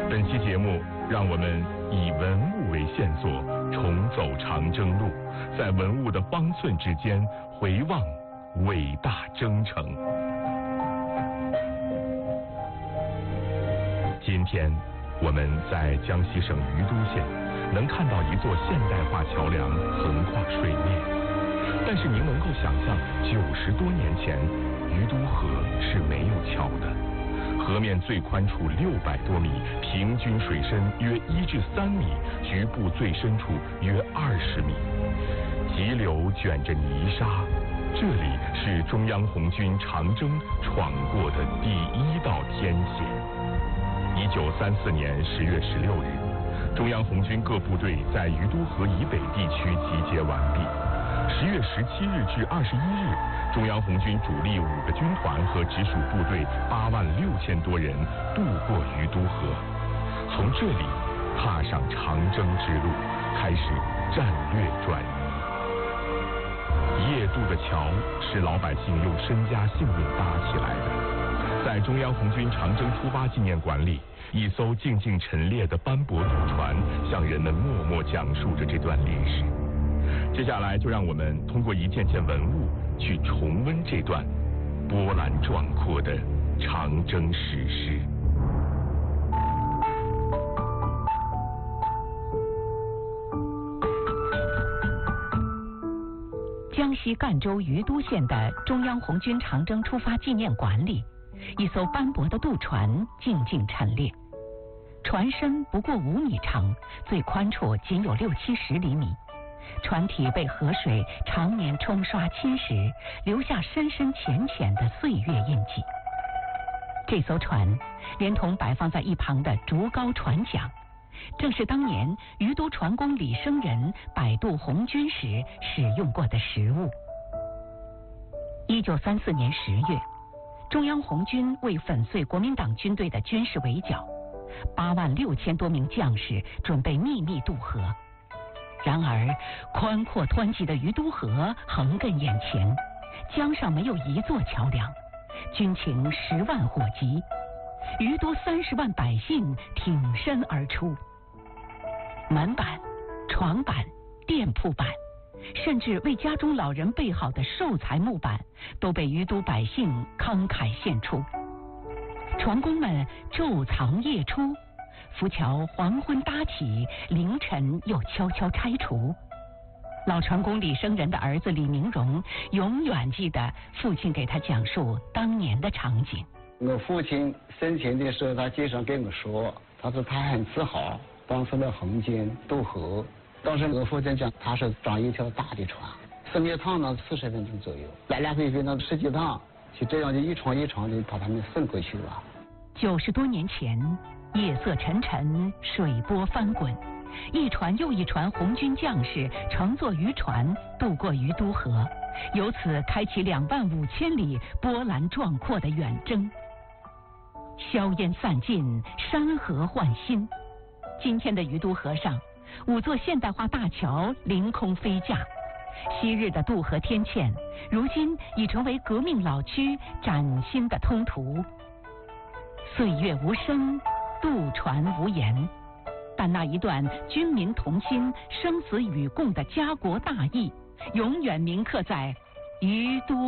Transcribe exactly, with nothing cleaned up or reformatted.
本期节目，让我们以文物为线索，重走长征路，在文物的方寸之间回望伟大征程。今天，我们在江西省余都县能看到一座现代化桥梁横跨水面，但是您能够想象，九十多年前，余都河是没有桥的。河面最宽处六百多米，平均水深约一至三米，局部最深处约二十米。急流卷着泥沙，这里是中央红军长征闯过的第一道天险。一九三四年十月十六日，中央红军各部队在余都河以北地区集结完毕。十月十七日至二十一日，中央红军主力五个军团和直属部队八万六千多人渡过余都河，从这里踏上长征之路，开始战略转移。夜渡的桥是老百姓用身家性命搭起来的。在中央红军长征出发纪念馆里，一艘静静陈列的斑驳渡船向人们默默讲述着这段历史。接下来就让我们通过一件件文物去重温这段波澜壮阔的长征史诗。 江西赣州余都县的中央红军长征出发纪念馆里，一艘斑驳的渡船静静陈列，船身不过五米长，最宽处仅有六七十厘米。船体被河水常年冲刷侵蚀，留下深深浅浅的岁月印记。这艘船连同摆放在一旁的竹篙船桨，正是当年余都船工李生仁摆渡红军时使用过的实物。一九三四年十月，中央红军为粉碎国民党军队的军事围剿，八万六千多名将士准备秘密渡河。然而，宽阔湍急的余都河横亘眼前，江上没有一座桥梁，军情十万火急，余都三十万百姓挺身而出。门板、床板、店铺板，甚至为家中老人备好的寿材木板，都被余都百姓慷慨献出。船工们昼藏夜出，浮桥黄昏搭起，凌晨又悄悄拆除。老船工李生仁的儿子李明荣永远记得父亲给他讲述当年的场景。 我父亲生前的时候，他经常跟我说，他说他很自豪当时的红军渡河。当时我父亲讲，他是装一条大的船，上一趟呢四十分钟左右，来来回回呢十几趟，就这样就一床一床的把他们送过去了。 九十多年前，夜色沉沉，水波翻滚，一船又一船红军将士乘坐渔船渡过余都河，由此开启两万五千里波澜壮阔的远征。硝烟散尽，山河换新。今天的余都河上，五座现代化大桥凌空飞架，昔日的渡河天堑，如今已成为革命老区崭新的通途。岁月无声，渡船无言，但那一段军民同心、生死与共的家国大义，永远铭刻在余都